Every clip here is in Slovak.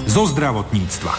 zo zdravotníctva.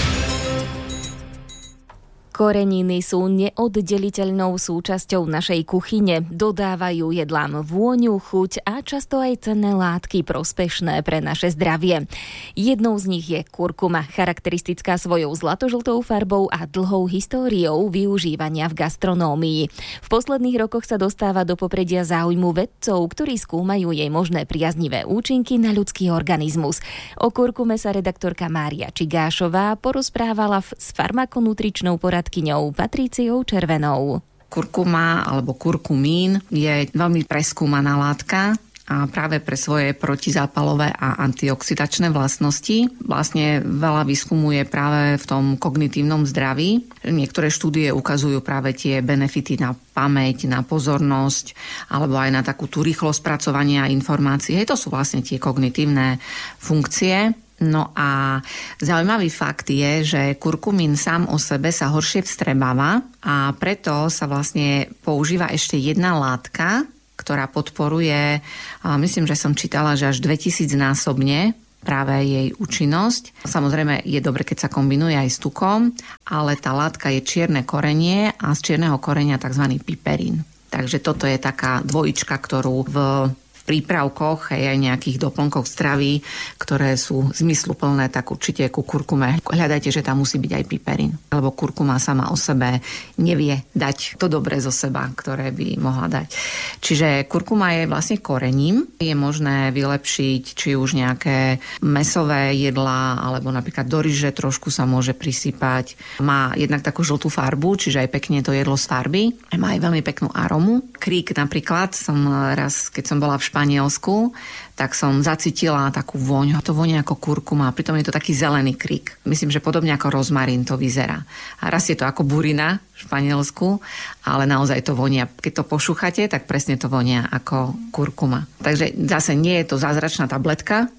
Koreniny sú neoddeliteľnou súčasťou našej kuchyne. Dodávajú jedlám vôňu, chuť a často aj cenné látky prospešné pre naše zdravie. Jednou z nich je kurkuma, charakteristická svojou zlatožltou farbou a dlhou históriou využívania v gastronómii. V posledných rokoch sa dostáva do popredia záujmu vedcov, ktorí skúmajú jej možné priaznivé účinky na ľudský organizmus. O kurkume sa redaktorka Mária Čigášová porozprávala s farmakonutričnou poradkyňou Patriciou Červenou. Kurkuma alebo kurkumín je veľmi preskúmaná látka a práve pre svoje protizápalové a antioxidačné vlastnosti. Vlastne veľa výskumu je práve v tom kognitívnom zdraví. Niektoré štúdie ukazujú práve tie benefity na pamäť, na pozornosť alebo aj na takú tú rýchlosť spracovania informácií. To sú vlastne tie kognitívne funkcie. No a zaujímavý fakt je, že kurkumín sám o sebe sa horšie vstrebáva a preto sa vlastne používa ešte jedna látka, ktorá podporuje, myslím, že som čítala, že až 2000-násobne práve jej účinnosť. Samozrejme je dobre, keď sa kombinuje aj s tukom, ale tá látka je čierne korenie a z čierneho korenia tzv. Piperín. Takže toto je taká dvojička, ktorú v prípravkoch aj nejakých doplnkoch stravy, ktoré sú zmysluplné, tak určite ku kurkume hľadajte, že tam musí byť aj piperín. Lebo kurkuma sama o sebe nevie dať to dobré zo seba, ktoré by mohla dať. Čiže kurkuma je vlastne korením. Je možné vylepšiť či už nejaké mäsové jedlá, alebo napríklad do ryže trošku sa môže prisypať. Má jednak takú žltú farbu, čiže aj pekne to jedlo z farby. Má aj veľmi peknú arómu. Krík napríklad som raz, keď som bola v Španielsku, tak som zacítila takú vôňu. To vonia ako kurkuma, pritom je to taký zelený krík. Myslím, že podobne ako rozmarín to vyzerá. A raz je to ako burina v Španielsku, ale naozaj to vonia. Keď to pošúchate, tak presne to vonia ako kurkuma. Takže zase nie je to zázračná tabletka,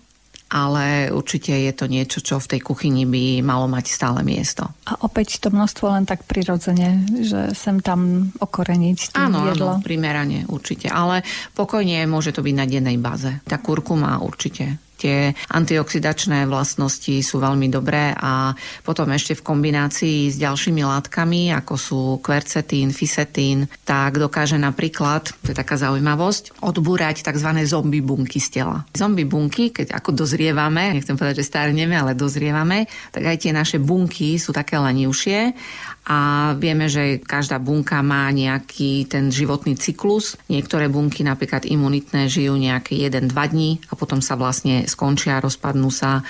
ale určite je to niečo, čo v tej kuchyni by malo mať stále miesto. A opäť to množstvo len tak prirodzene, že sem tam okoreniť tým jedlo. Áno, primerane určite, ale pokojne môže to byť na dennej báze. Tá kurkuma určite. Tie antioxidačné vlastnosti sú veľmi dobré a potom ešte v kombinácii s ďalšími látkami, ako sú kvercetín, fisetín, tak dokáže napríklad, to je taká zaujímavosť, odbúrať tzv. Zombie bunky z tela. Zombie bunky, keď ako dozrievame, nechcem povedať, že starneme, ale dozrievame, tak aj tie naše bunky sú také lenivšie a vieme, že každá bunka má nejaký ten životný cyklus. Niektoré bunky, napríklad imunitné, žijú nejaké 1-2 dní a potom sa vlastne skončia, rozpadnú sa,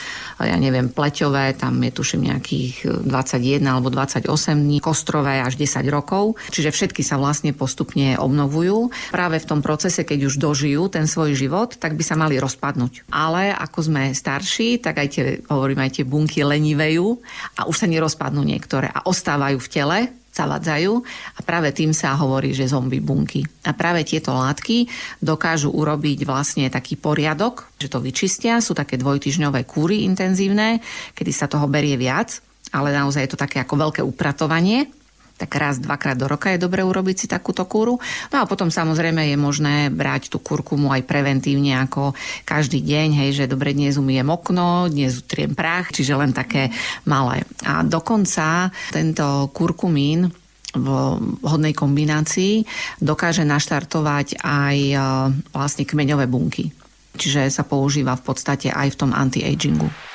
pleťové, tam je tuším nejakých 21 alebo 28 dní, kostrové až 10 rokov. Čiže všetky sa vlastne postupne obnovujú. Práve v tom procese, keď už dožijú ten svoj život, tak by sa mali rozpadnúť. Ale ako sme starší, tak aj tie bunky lenivejú a už sa nerozpadnú niektoré a ostávajú v tele, zavadzajú a práve tým sa hovorí, že zombie bunky. A práve tieto látky dokážu urobiť vlastne taký poriadok, že to vyčistia, sú také dvojtyžňové kúry intenzívne, kedy sa toho berie viac, ale naozaj je to také ako veľké upratovanie. Tak raz, 2-krát do roka je dobre urobiť si takúto kúru. No a potom samozrejme je možné brať tú kurkumu aj preventívne ako každý deň, hej, že dobre, dnes umyjem okno, dnes utriem prach, čiže len také malé. A dokonca tento kurkumín v vhodnej kombinácii dokáže naštartovať aj vlastne kmeňové bunky. Čiže sa používa v podstate aj v tom anti-agingu.